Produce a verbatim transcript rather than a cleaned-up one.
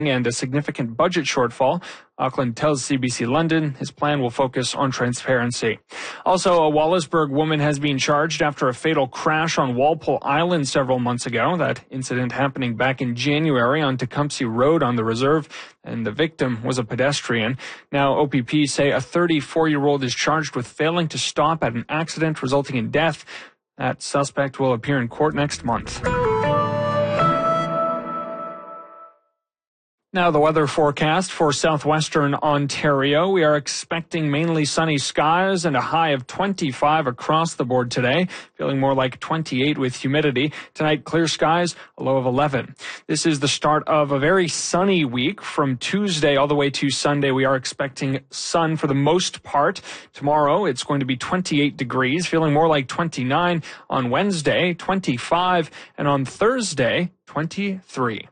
and a significant budget shortfall. Auckland tells C B C London his plan will focus on transparency. Also, a Wallaceburg woman has been charged after a fatal crash on Walpole Island several months ago. That incident happening back in January on Tecumseh Road on the reserve, and the victim was a pedestrian. Now, O P P say a thirty-four-year-old is charged with failing to stop at an accident resulting in death. That suspect will appear in court next month. Now the weather forecast for southwestern Ontario. We are expecting mainly sunny skies and a high of twenty-five across the board today, feeling more like twenty-eight with humidity. Tonight, clear skies, a low of eleven. This is the start of a very sunny week. From Tuesday all the way to Sunday, we are expecting sun for the most part. Tomorrow, it's going to be twenty-eight degrees, feeling more like twenty-nine. On Wednesday, twenty-five, and on Thursday, twenty-three.